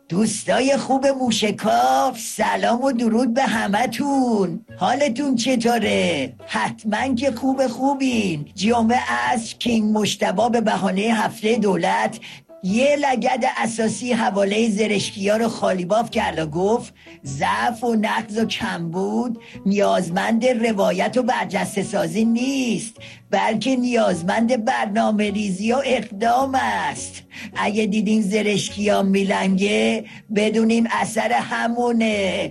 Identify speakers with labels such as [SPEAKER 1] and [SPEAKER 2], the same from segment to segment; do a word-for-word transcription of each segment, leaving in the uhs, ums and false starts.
[SPEAKER 1] دوستای خوب موشکاف، سلام و درود به همتون. حالتون چطوره؟ حتما که خوب خوبین. جمعه عصر کینگ مجتبی به بهانه هفته دولت یه لگد اساسی حواله زرشکی‌ها رو خالیباف کرد و گفت ضعف و نقض و کمبود نیازمند روایت و برجسته سازی نیست، بلکه نیازمند برنامه ریزی و اقدام است. اگه دیدین زرشکی‌ها میلنگه بدونین اثر همونه.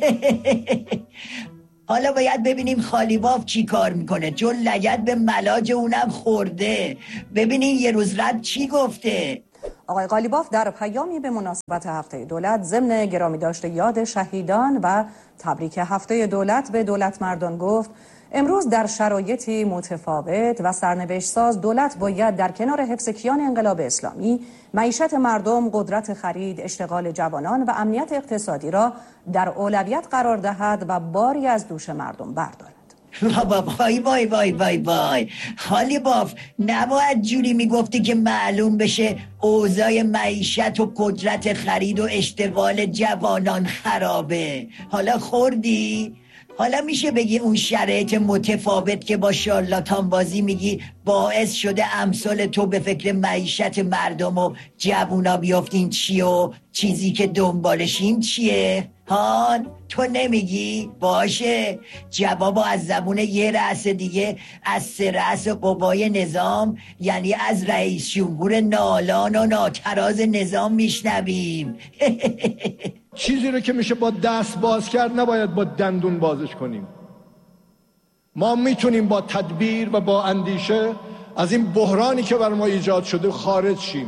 [SPEAKER 1] حالا باید ببینیم خالیباف چی کار میکنه، چون لگد به ملاج اونم خورده. ببینین یه روز رد چی گفته.
[SPEAKER 2] آقای قالیباف در پیامی به مناسبت هفته دولت ضمن گرامی داشته یاد شهیدان و تبریک هفته دولت به دولت مردان گفت امروز در شرایطی متفاوت و سرنوشت ساز دولت باید در کنار حفظ کیان انقلاب اسلامی، معیشت مردم، قدرت خرید، اشتغال جوانان و امنیت اقتصادی را در اولویت قرار دهد و باری از دوش مردم بردارد.
[SPEAKER 1] وای وای وای وای وای خالیباف نباید جوری میگفتی که معلوم بشه اوضاع معیشت و قدرت خرید و اشتغال جوانان خرابه. حالا خوردی؟ حالا میشه بگی اون شرایط متفاوت که با شارلاتان بازی میگی باعث شده امثال تو به فکر معیشت مردم و جوونا بیافتین چی و چیزی که دنبالشیم چیه؟ هان تو نمیگی؟ باشه، جوابو از زبون یه رأس دیگه از سه رأس قوای نظام، یعنی از رئیس جمهور نالان و ناتراز نظام میشنویم.
[SPEAKER 3] چیزی رو که میشه با دست باز کرد نباید با دندون بازش کنیم. ما میتونیم با تدبیر و با اندیشه از این بحرانی که بر ما ایجاد شده خارج شیم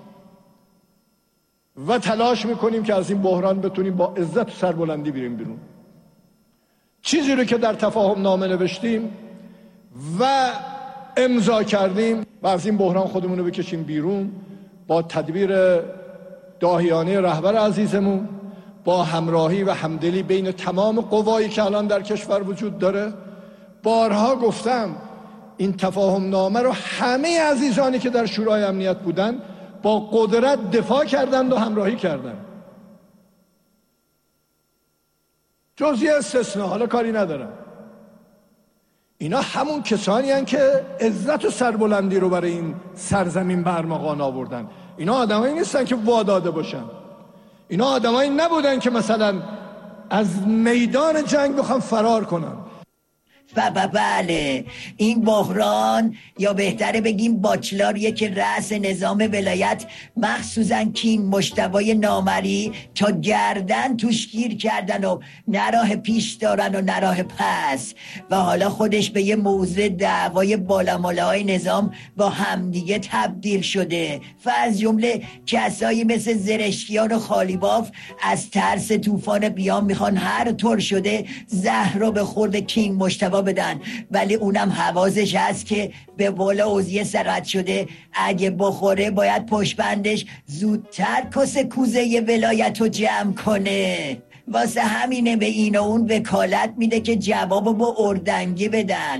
[SPEAKER 3] و تلاش میکنیم که از این بحران بتونیم با عزت و سربلندی بریم بیرون. چیزی رو که در تفاهم نامه نوشتیم و امضا کردیم و از این بحران خودمون رو بکشیم بیرون با تدبیر داهیانه رهبر عزیزمون، با همراهی و همدلی بین تمام قوایی که الان در کشور وجود داره. بارها گفتم این تفاهم نامه رو همه عزیزانی که در شورای امنیت بودن با قدرت دفاع کردند و همراهی کردند. جزئی استثناء، حالا کاری ندارم. اینا همون کسانی هستند که عزت و سربلندی رو برای این سرزمین به ارمغان آوردن. اینا آدمایی نیستن که واداده باشن. اینا آدمایی نبودن که مثلا از میدان جنگ بخوام فرار کنن.
[SPEAKER 1] و بله، این بحران یا بهتره بگیم باچلاریه که رأس نظام ولایت مخصوصا کینگ مجتبی نامری تا گردن توش گیر کردن و نه راه پیش دارن و نه راه پس، و حالا خودش به یه موضوع دعوای بالامالای نظام با همدیگه تبدیل شده و از جمله کسایی مثل زرشکیان و خالیباف از ترس طوفان قیام میخوان هر طور شده زهر رو به خورد کینگ مجتبی بدن، ولی اونم حواسش هست که به بالا اوزیه سرعت شده، اگه بخوره باید پشبندش زودتر کس کوزه ولایت رو جمع کنه. واسه همینه به این و اون وکالت میده که جوابو با اردنگی بدن.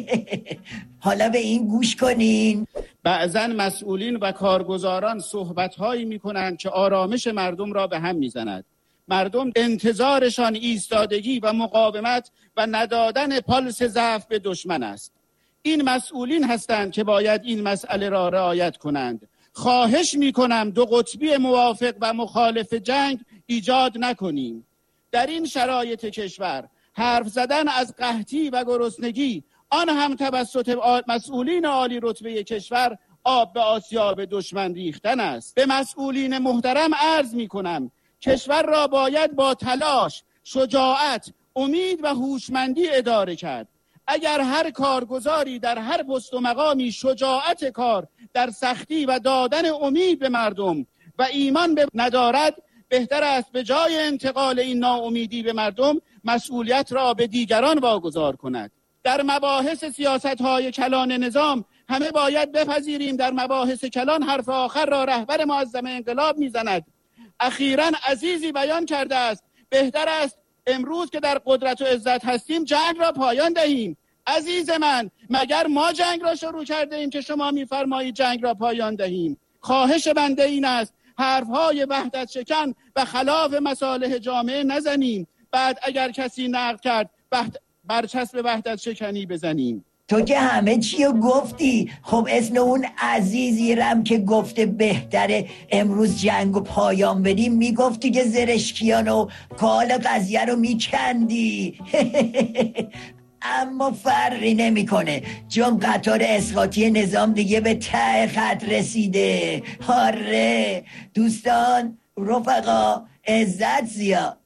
[SPEAKER 1] حالا به این گوش کنین.
[SPEAKER 4] بعضا مسئولین و کارگزاران صحبت‌هایی میکنند که آرامش مردم را به هم میزند. مردم انتظارشان ایستادگی و مقاومت و ندادن پالس ضعف به دشمن است. این مسئولین هستند که باید این مسئله را رعایت کنند. خواهش میکنم دو قطبی موافق و مخالف جنگ ایجاد نکنیم. در این شرایط کشور حرف زدن از قحطی و گرسنگی، آن هم توسط مسئولین عالی رتبه کشور، آب به آسیاب دشمن ریختن است. به مسئولین محترم عرض میکنم کشور را باید با تلاش، شجاعت، امید و هوشمندی اداره کرد. اگر هر کارگزاری در هر پست و مقامی شجاعت کار در سختی و دادن امید به مردم و ایمان به ندارد، بهتر است به جای انتقال این ناامیدی به مردم مسئولیت را به دیگران واگذار کند. در مباحث سیاست‌های کلان نظام همه باید بپذیریم در مباحث کلان حرف آخر را رهبر معظم انقلاب میزند. اخیراً عزیزی بیان کرده است بهتر است امروز که در قدرت و عزت هستیم جنگ را پایان دهیم. عزیز من، مگر ما جنگ را شروع کرده ایم که شما میفرمایید جنگ را پایان دهیم؟ خواهش بنده این است حرفهای وحدت شکن و خلاف مصالح جامعه نزنیم، بعد اگر کسی نقد کرد برچسب وحدت شکنی بزنیم.
[SPEAKER 1] تو که همه چی رو گفتی. خب اسم اون عزیزیرم که گفته بهتره امروز جنگ و پایان بدیم میگفتی که زرشکیان و کال قضیه رو میکندی. اما فرقی نمیکنه چون قطار اسقاطی نظام دیگه به ته خط رسیده. آره دوستان، رفقا، عزت زیا.